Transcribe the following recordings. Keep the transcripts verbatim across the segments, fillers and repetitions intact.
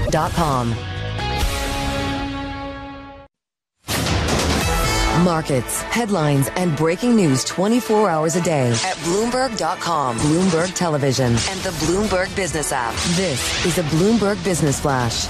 dot com. Markets, headlines, and breaking news twenty-four hours a day at Bloomberg dot com, Bloomberg Television, and the Bloomberg Business app. This is a Bloomberg Business Flash.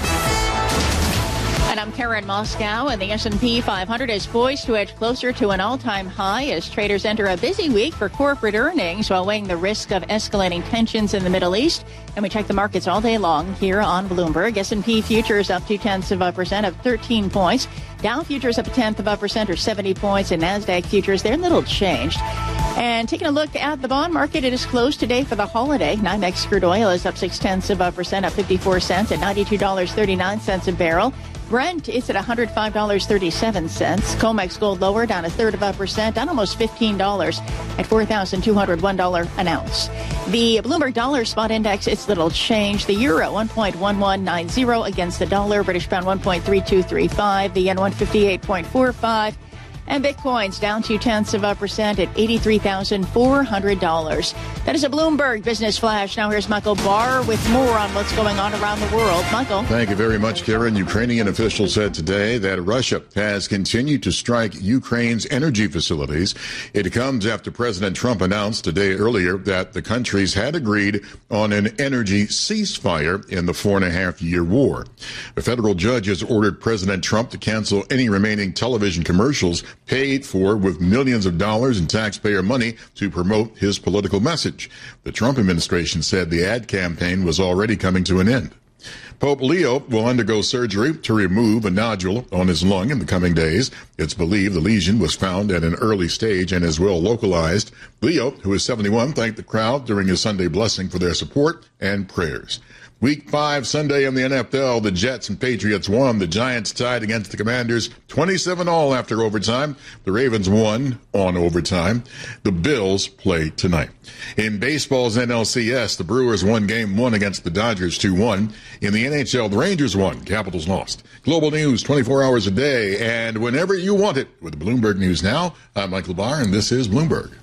And I'm Karen Moscow, and the S and P five hundred is poised to edge closer to an all-time high as traders enter a busy week for corporate earnings while weighing the risk of escalating tensions in the Middle East. And we check the markets all day long here on Bloomberg. S and P futures up two-tenths of a percent of thirteen points. Dow futures up a tenth of a percent or seventy points. And NASDAQ futures, they're little changed. And taking a look at the bond market, it is closed today for the holiday. NYMEX crude oil is up six-tenths of a percent, up fifty-four cents at ninety-two dollars and thirty-nine cents a barrel. Brent is at one hundred five dollars and thirty-seven cents. COMEX gold lower, down a third of a percent, down almost fifteen dollars at four thousand two hundred one dollars an ounce. The Bloomberg Dollar Spot Index, it's little change. The euro, one point one one nine zero against the dollar. British pound, one point three two three five. The yen, one fifty-eight point four five. And Bitcoin's down two-tenths of a percent at eighty-three thousand four hundred dollars. That is a Bloomberg Business Flash. Now here's Michael Barr with more on what's going on around the world. Michael. Thank you very much, Karen. Ukrainian officials said today that Russia has continued to strike Ukraine's energy facilities. It comes after President Trump announced a day earlier that the countries had agreed on an energy ceasefire in the four and a half year war. A federal judge has ordered President Trump to cancel any remaining television commercials paid for with millions of dollars in taxpayer money to promote his political message. The Trump administration said the ad campaign was already coming to an end. Pope Leo will undergo surgery to remove a nodule on his lung in the coming days. It's believed the lesion was found at an early stage and is well localized. Leo, who is seventy-one, thanked the crowd during his Sunday blessing for their support and prayers. Week five Sunday in the N F L, the Jets and Patriots won. The Giants tied against the Commanders twenty-seven all after overtime. The Ravens won on overtime. The Bills play tonight. In baseball's N L C S, the Brewers won game one against the Dodgers two one. In the N H L, the Rangers won. Capitals lost. Global news twenty-four hours a day and whenever you want it with Bloomberg News Now. I'm Michael Barr, and this is Bloomberg.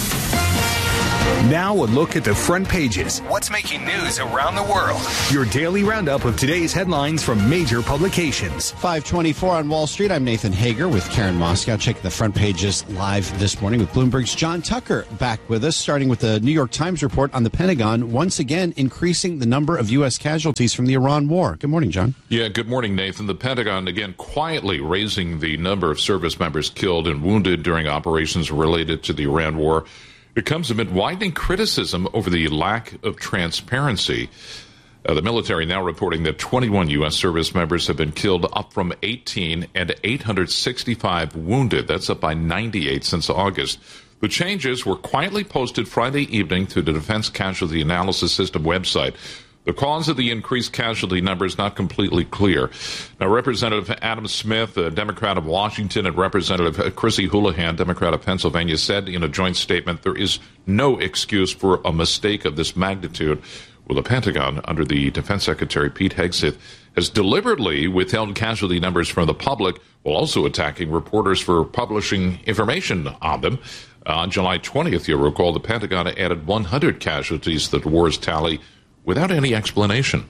Now a look at the front pages. What's making news around the world? Your daily roundup of today's headlines from major publications. five twenty-four on Wall Street. I'm Nathan Hager with Karen Moscow. Checking the front pages live this morning with Bloomberg's John Tucker back with us, starting with the New York Times report on the Pentagon, once again increasing the number of U S casualties from the Iran war. Good morning, John. Yeah, good morning, Nathan. The Pentagon, again, quietly raising the number of service members killed and wounded during operations related to the Iran war. It comes amid widening criticism over the lack of transparency. Uh, the military now reporting that twenty-one U S service members have been killed, up from eighteen, and eight hundred sixty-five wounded. That's up by ninety-eight since August. The changes were quietly posted Friday evening through the Defense Casualty Analysis System website. The cause of the increased casualty number is not completely clear. Now, Representative Adam Smith, a Democrat of Washington, and Representative Chrissy Houlihan, Democrat of Pennsylvania, said in a joint statement there is no excuse for a mistake of this magnitude. Well, the Pentagon, under the Defense Secretary Pete Hegseth, has deliberately withheld casualty numbers from the public while also attacking reporters for publishing information on them. Uh, on July twentieth, you'll recall, the Pentagon added one hundred casualties to the war's tally without any explanation.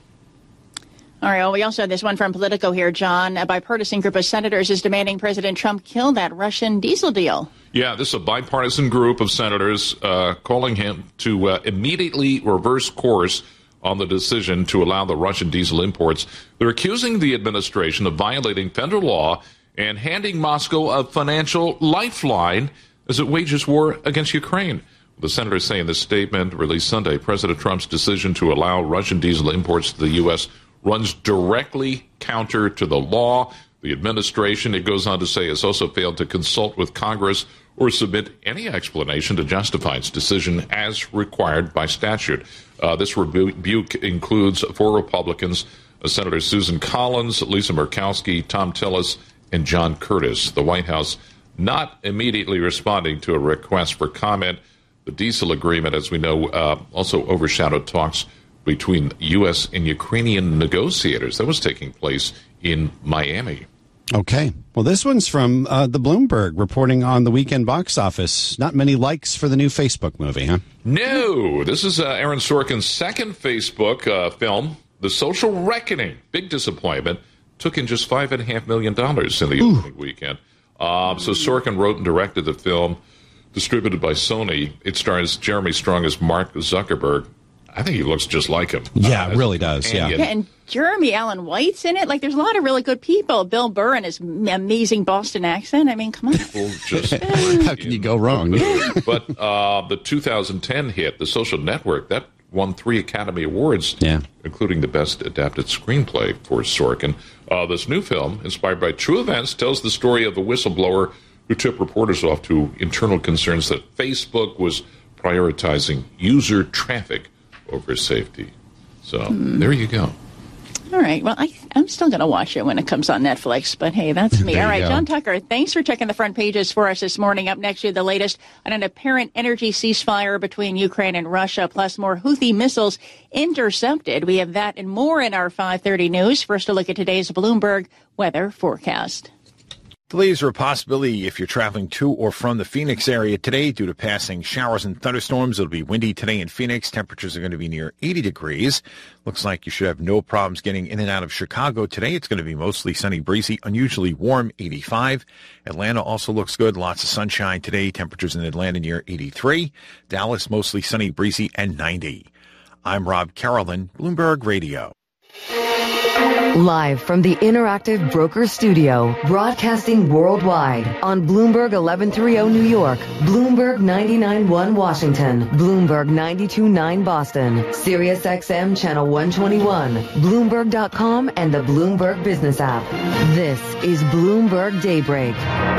All right, well, we also have this one from Politico here, John. A bipartisan group of senators is demanding President Trump kill that Russian diesel deal. Yeah, this is a bipartisan group of senators uh, calling him to uh, immediately reverse course on the decision to allow the Russian diesel imports. They're accusing the administration of violating federal law and handing Moscow a financial lifeline as it wages war against Ukraine. The senators say in this statement released Sunday, President Trump's decision to allow Russian diesel imports to the U S runs directly counter to the law. The administration, it goes on to say, has also failed to consult with Congress or submit any explanation to justify its decision as required by statute. Uh, this rebuke includes four Republicans, uh, Senators Susan Collins, Lisa Murkowski, Tom Tillis, and John Curtis. The White House not immediately responding to a request for comment. The diesel agreement, as we know, uh, also overshadowed talks between U S and Ukrainian negotiators. That was taking place in Miami. Okay. Well, this one's from uh, the Bloomberg reporting on the weekend box office. Not many likes for the new Facebook movie, huh? No. This is uh, Aaron Sorkin's second Facebook uh, film The Social Reckoning, big disappointment, took in just five and a half million dollars in the Ooh. opening weekend. Um, so Sorkin wrote and directed the film, distributed by Sony. It stars Jeremy Strong as Mark Zuckerberg. I think he looks just like him. Yeah, uh, it really does. Yeah. yeah, and Jeremy Allen White's in it. Like, there's a lot of really good people. Bill Burr and his amazing Boston accent. I mean, come on. People just how can you go wrong? But uh, the two thousand ten hit, The Social Network, that won three Academy Awards, yeah. including the Best Adapted Screenplay for Sorkin. Uh, this new film, inspired by true events, tells the story of a whistleblower who tipped reporters off to internal concerns that Facebook was prioritizing user traffic over safety. So mm. there you go. All right. Well, I, I'm still going to watch it when it comes on Netflix. But, hey, that's me. All right, go. John Tucker, thanks for checking the front pages for us this morning. Up next, you have the latest on an apparent energy ceasefire between Ukraine and Russia, plus more Houthi missiles intercepted. We have that and more in our five thirty news. First, a look at today's Bloomberg weather forecast. Delays are a possibility if you're traveling to or from the Phoenix area today due to passing showers and thunderstorms. It'll be windy today in Phoenix. Temperatures are going to be near eighty degrees. Looks like you should have no problems getting in and out of Chicago today. It's going to be mostly sunny, breezy, unusually warm, eighty-five. Atlanta also looks good. Lots of sunshine today. Temperatures in Atlanta near eighty-three. Dallas mostly sunny, breezy, and ninety. I'm Rob Carolyn, Bloomberg Radio. Live from the Interactive Broker Studio, broadcasting worldwide on Bloomberg eleven thirty New York, Bloomberg ninety-nine point one Washington, Bloomberg ninety-two point nine Boston, Sirius X M Channel one twenty-one, Bloomberg dot com, and the Bloomberg Business app. This is Bloomberg Daybreak.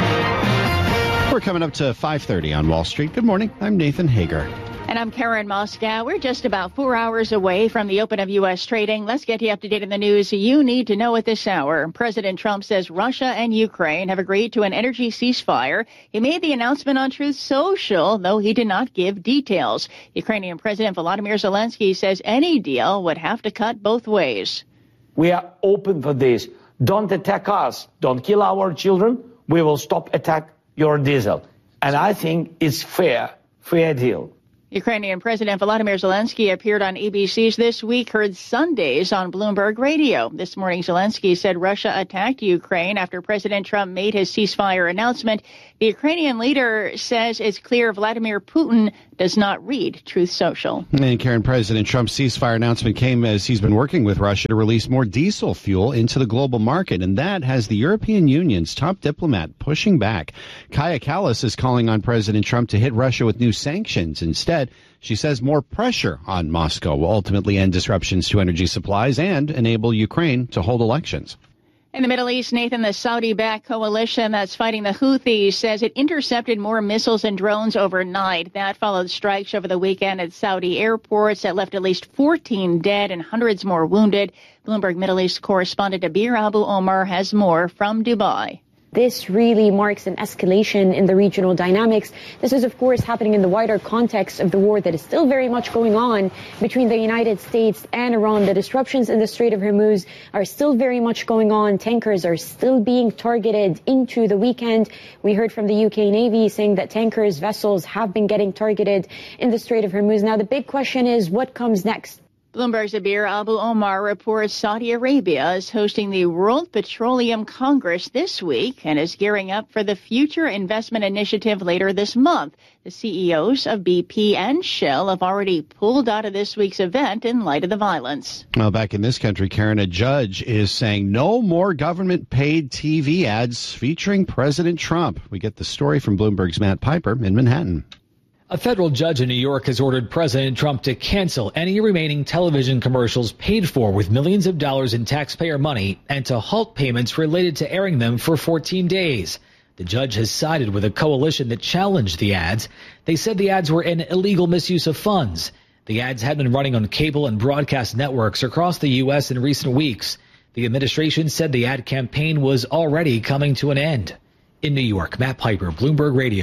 We're coming up to five thirty on Wall Street. Good morning. I'm Nathan Hager. And I'm Karen Moscow. We're just about four hours away from the open of U S trading. Let's get you up to date on the news you need to know at this hour. President Trump says Russia and Ukraine have agreed to an energy ceasefire. He made the announcement on Truth Social, though he did not give details. Ukrainian President Volodymyr Zelensky says any deal would have to cut both ways. We are open for this. Don't attack us. Don't kill our children. We will stop attack your diesel. And I think it's fair, fair deal. Ukrainian President Volodymyr Zelensky appeared on A B C's This Week, heard Sundays on Bloomberg Radio. This morning, Zelensky said Russia attacked Ukraine after President Trump made his ceasefire announcement. The Ukrainian leader says it's clear Vladimir Putin does not read Truth Social. And Karen, President Trump's ceasefire announcement came as he's been working with Russia to release more diesel fuel into the global market, and that has the European Union's top diplomat pushing back. Kaja Kallas is calling on President Trump to hit Russia with new sanctions. Instead, she says more pressure on Moscow will ultimately end disruptions to energy supplies and enable Ukraine to hold elections. In the Middle East, Nathan, the Saudi-backed coalition that's fighting the Houthis says it intercepted more missiles and drones overnight. That followed strikes over the weekend at Saudi airports that left at least fourteen dead and hundreds more wounded. Bloomberg Middle East correspondent Abir Abu Omar has more from Dubai. This really marks an escalation in the regional dynamics. This is, of course, happening in the wider context of the war that is still very much going on between the United States and Iran. The disruptions in the Strait of Hormuz are still very much going on. Tankers are still being targeted into the weekend. We heard from the U K Navy saying that tankers, vessels have been getting targeted in the Strait of Hormuz. Now, the big question is what comes next? Bloomberg's Abir Abu Omar reports Saudi Arabia is hosting the World Petroleum Congress this week and is gearing up for the Future Investment Initiative later this month. The C E Os of B P and Shell have already pulled out of this week's event in light of the violence. Well, back in this country, Karen, a judge is saying no more government-paid T V ads featuring President Trump. We get the story from Bloomberg's Matt Piper in Manhattan. A federal judge in New York has ordered President Trump to cancel any remaining television commercials paid for with millions of dollars in taxpayer money and to halt payments related to airing them for fourteen days. The judge has sided with a coalition that challenged the ads. They said the ads were an illegal misuse of funds. The ads had been running on cable and broadcast networks across the U S in recent weeks. The administration said the ad campaign was already coming to an end. In New York, Matt Piper, Bloomberg Radio.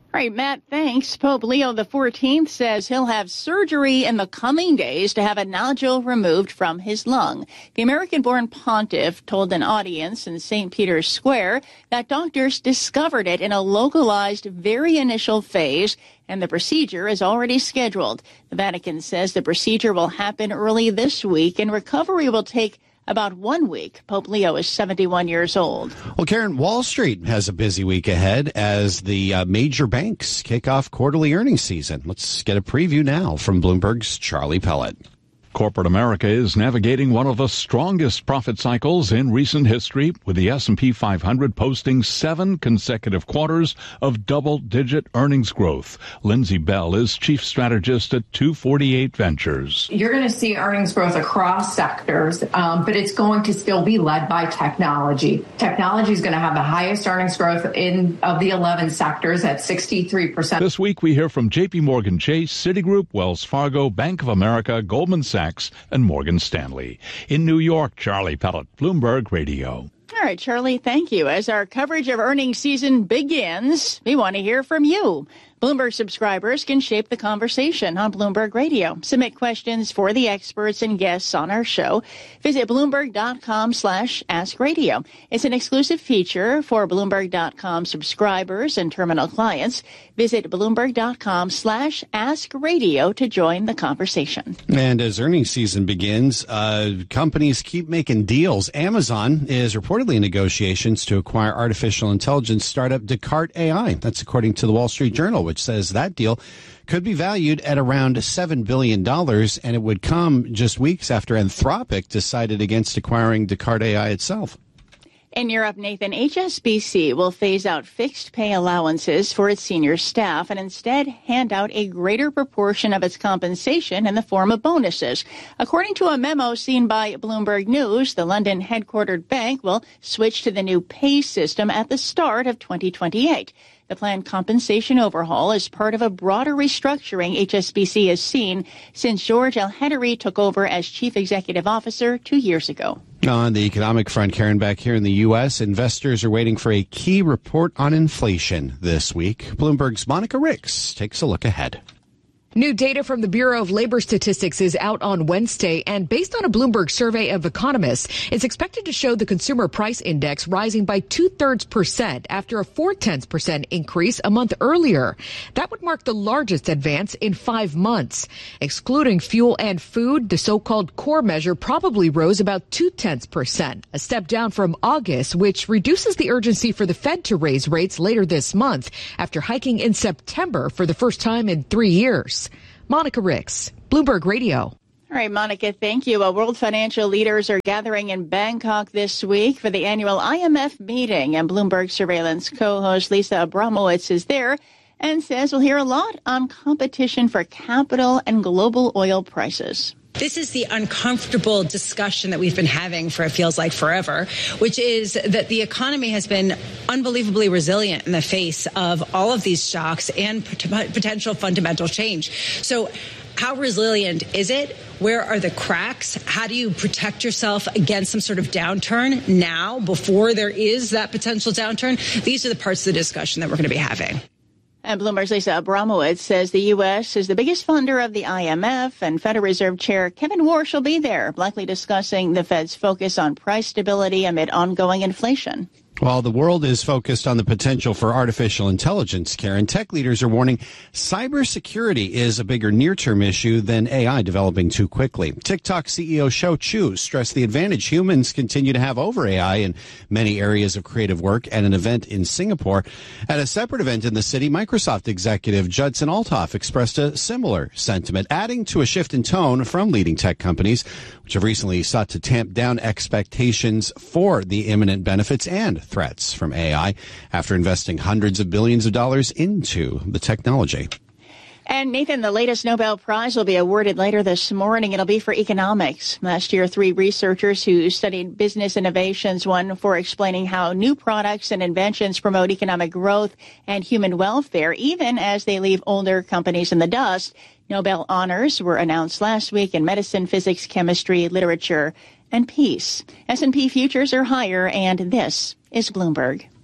All right, Matt, thanks. Pope Leo the fourteenth says he'll have surgery in the coming days to have a nodule removed from his lung. The American-born pontiff told an audience in Saint Peter's Square that doctors discovered it in a localized, very initial phase, and the procedure is already scheduled. The Vatican says the procedure will happen early this week, and recovery will take about one week. Pope Leo is seventy-one years old. Well, Karen, Wall Street has a busy week ahead as the uh, major banks kick off quarterly earnings season. Let's get a preview now from Bloomberg's Charlie Pellet. Corporate America is navigating one of the strongest profit cycles in recent history, with the S and P five hundred posting seven consecutive quarters of double-digit earnings growth. Lindsay Bell is chief strategist at two forty-eight Ventures. You're going to see earnings growth across sectors, um, but it's going to still be led by technology. Technology is going to have the highest earnings growth in of the eleven sectors at sixty-three percent. This week we hear from J P Morgan Chase, Citigroup, Wells Fargo, Bank of America, Goldman Sachs, and Morgan Stanley. In New York, Charlie Pellet, Bloomberg Radio. All right, Charlie, thank you. As our coverage of earnings season begins, we want to hear from you. Bloomberg subscribers can shape the conversation on Bloomberg Radio. Submit questions for the experts and guests on our show. Visit Bloomberg.com slash Ask Radio. It's an exclusive feature for Bloomberg dot com subscribers and terminal clients. Visit Bloomberg.com slash Ask Radio to join the conversation. And as earnings season begins, uh, companies keep making deals. Amazon is reportedly in negotiations to acquire artificial intelligence startup Descartes A I. That's according to the Wall Street Journal, which says that deal could be valued at around seven billion dollars, and it would come just weeks after Anthropic decided against acquiring Descartes A I itself. In Europe, Nathan, H S B C will phase out fixed pay allowances for its senior staff and instead hand out a greater proportion of its compensation in the form of bonuses. According to a memo seen by Bloomberg News, the London headquartered bank will switch to the new pay system at the start of twenty twenty-eight. The planned compensation overhaul is part of a broader restructuring H S B C has seen since George Elhedery took over as chief executive officer two years ago. On the economic front, Karen, back here in the U S, investors are waiting for a key report on inflation this week. Bloomberg's Monica Ricks takes a look ahead. New data from the Bureau of Labor Statistics is out on Wednesday, and based on a Bloomberg survey of economists, it's expected to show the consumer price index rising by two-thirds percent after a four-tenths percent increase a month earlier. That would mark the largest advance in five months. Excluding fuel and food, the so-called core measure probably rose about two-tenths percent, a step down from August, which reduces the urgency for the Fed to raise rates later this month after hiking in September for the first time in three years. Monica Ricks, Bloomberg Radio. All right, Monica, thank you. Well, world financial leaders are gathering in Bangkok this week for the annual I M F meeting, and Bloomberg Surveillance co-host Lisa Abramowitz is there and says we'll hear a lot on competition for capital and global oil prices. This is the uncomfortable discussion that we've been having for, it feels like, forever, which is that the economy has been unbelievably resilient in the face of all of these shocks and pot- potential fundamental change. So how resilient is it? Where are the cracks? How do you protect yourself against some sort of downturn now before there is that potential downturn? These are the parts of the discussion that we're going to be having. And Bloomberg's Lisa Abramowitz says the U S is the biggest funder of the I M F, and Federal Reserve Chair Kevin Warsh will be there, likely discussing the Fed's focus on price stability amid ongoing inflation. While the world is focused on the potential for artificial intelligence, Karen, tech leaders are warning cybersecurity is a bigger near-term issue than A I developing too quickly. TikTok C E O Shou Chew stressed the advantage humans continue to have over A I in many areas of creative work at an event in Singapore. At a separate event in the city, Microsoft executive Judson Althoff expressed a similar sentiment, adding to a shift in tone from leading tech companies, which have recently sought to tamp down expectations for the imminent benefits and threats from A I after investing hundreds of billions of dollars into the technology. And Nathan, the latest Nobel Prize will be awarded later this morning. It'll be for economics. Last year, three researchers who studied business innovations won for explaining how new products and inventions promote economic growth and human welfare, even as they leave older companies in the dust. Nobel honors were announced last week in medicine, physics, chemistry, literature, and peace. S and P futures are higher, and this is Bloomberg.